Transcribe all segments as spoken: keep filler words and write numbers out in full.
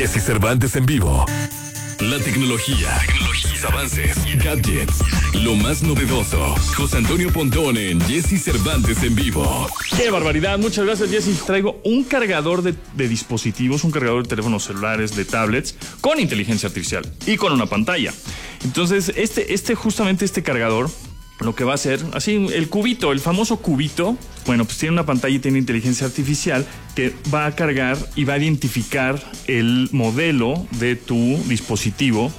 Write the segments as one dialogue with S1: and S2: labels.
S1: Jesse Cervantes en vivo. La tecnología, tecnología, avances, gadgets, lo más novedoso. José Antonio Pontón en Jesse Cervantes en vivo.
S2: ¡Qué barbaridad! Muchas gracias, Jesse. Traigo un cargador de, de dispositivos, un cargador de teléfonos celulares, de tablets, con inteligencia artificial y con una pantalla. Entonces, este, este justamente este cargador, lo que va a hacer, así, el cubito, el famoso cubito, bueno, pues tiene una pantalla y tiene inteligencia artificial que va a cargar y va a identificar el modelo de tu dispositivo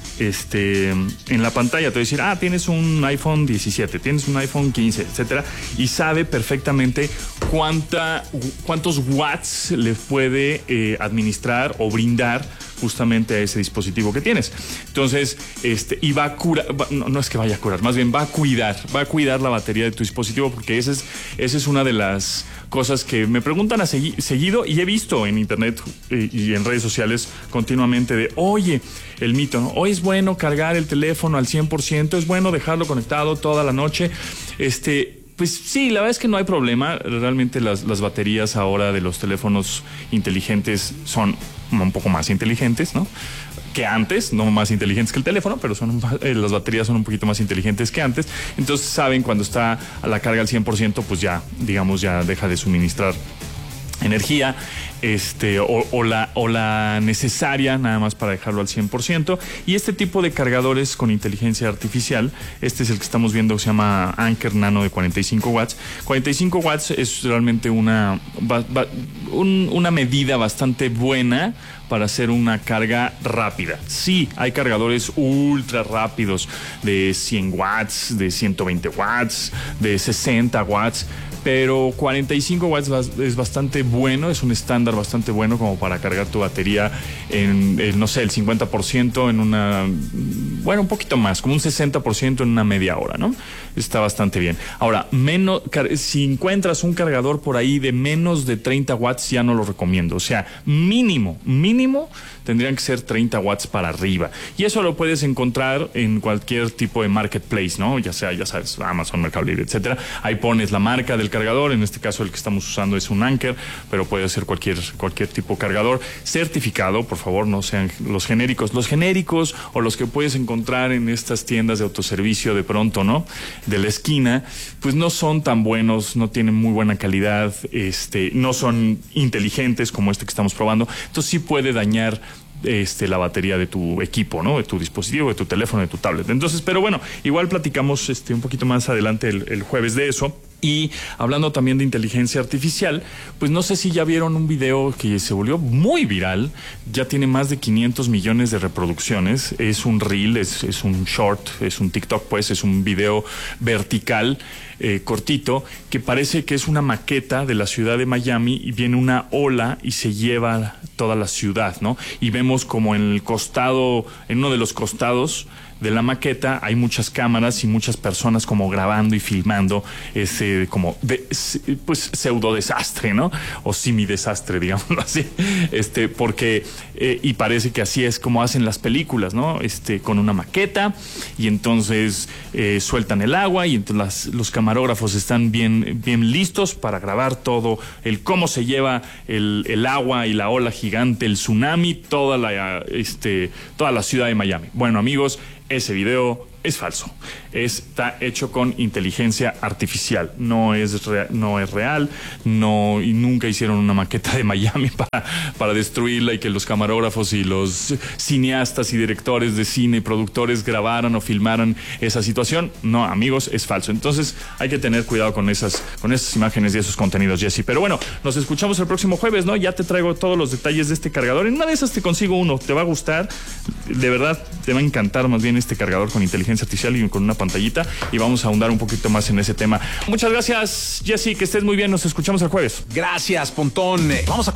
S2: este, en la pantalla. Te va a decir, ah, tienes un iPhone diecisiete, tienes un iPhone quince, etcétera, y sabe perfectamente cuánta, cuántos watts le puede eh, administrar o brindar justamente a ese dispositivo que tienes. Entonces, este, y va a curar, va, no, no es que vaya a curar, más bien va a cuidar, va a cuidar la batería de tu dispositivo, porque esa es, esa es una de las cosas que me preguntan a segui, seguido, y he visto en internet eh, y en redes sociales continuamente de, oye, el mito, ¿no? Hoy es bueno cargar el teléfono al cien por ciento, es bueno dejarlo conectado toda la noche. Este, pues sí, la verdad es que no hay problema. Realmente las, las baterías ahora de los teléfonos inteligentes son un poco más inteligentes, ¿no? Que antes, no más inteligentes que el teléfono, pero son eh, las baterías son un poquito más inteligentes que antes. Entonces saben cuando está a la carga al cien por ciento, pues ya, digamos, ya deja de suministrar energía, este, o, o, la, o la necesaria nada más para dejarlo al cien por ciento. Y este tipo de cargadores con inteligencia artificial, este es el que estamos viendo, se llama Anker Nano de cuarenta y cinco watts. cuarenta y cinco watts es realmente una, va, va, un, una medida bastante buena para hacer una carga rápida. Sí, hay cargadores ultra rápidos de cien watts, de ciento veinte watts, de sesenta watts, pero cuarenta y cinco watts es bastante bueno, es un estándar bastante bueno como para cargar tu batería en, en, no sé, el cincuenta por ciento en una, bueno, un poquito más, como un sesenta por ciento en una media hora, ¿no? Está bastante bien. Ahora, menos, si encuentras un cargador por ahí de menos de treinta watts, ya no lo recomiendo. O sea, mínimo, mínimo, tendrían que ser treinta watts para arriba. Y eso lo puedes encontrar en cualquier tipo de marketplace, ¿no? Ya sea, ya sabes, Amazon, Mercado Libre, etcétera. Ahí pones la marca del cargador, en este caso el que estamos usando es un Anker, pero puede ser cualquier, cualquier tipo de cargador certificado, por favor, no sean los genéricos. Los genéricos o los que puedes encontrar en estas tiendas de autoservicio de pronto, ¿no? De la esquina, pues no son tan buenos, no tienen muy buena calidad, este, no son inteligentes como este que estamos probando, entonces sí puede dañar Este, la batería de tu equipo, ¿no? De tu dispositivo, de tu teléfono, de tu tablet. Entonces, pero bueno, igual platicamos este, un poquito más adelante el, el jueves de eso. Y hablando también de inteligencia artificial, pues no sé si ya vieron un video que se volvió muy viral, ya tiene más de quinientos millones de reproducciones, es un reel, es, es un short, es un TikTok, pues es un video vertical, eh, cortito, que parece que es una maqueta de la ciudad de Miami y viene una ola y se lleva toda la ciudad, ¿no? Y vemos como en el costado, en uno de los costados de la maqueta hay muchas cámaras y muchas personas como grabando y filmando ese como de, pues pseudo desastre, ¿no? O semi desastre, digámoslo así, este, porque eh, y parece que así es como hacen las películas, ¿no? Este, con una maqueta y entonces eh, sueltan el agua y entonces las, los camarógrafos están bien, bien listos para grabar todo el cómo se lleva el, el agua y la ola gigante, el tsunami, toda la, este, toda la ciudad de Miami. Bueno, amigos, ese video es falso. Está hecho con inteligencia artificial. No es, rea- no es real. No, y nunca hicieron una maqueta de Miami para, para destruirla y que los camarógrafos y los cineastas y directores de cine y productores grabaran o filmaran esa situación. No, amigos, es falso. Entonces hay que tener cuidado con esas, con esas imágenes y esos contenidos, Jesse. Pero bueno, nos escuchamos el próximo jueves, ¿no? Ya te traigo todos los detalles de este cargador. En una de esas te consigo uno. Te va a gustar. De verdad, te va a encantar más bien este cargador con inteligencia artificial y con una pantallita, y vamos a ahondar un poquito más en ese tema. Muchas gracias, Jesse, que estés muy bien, nos escuchamos el jueves.
S3: Gracias, Pontón. Vamos a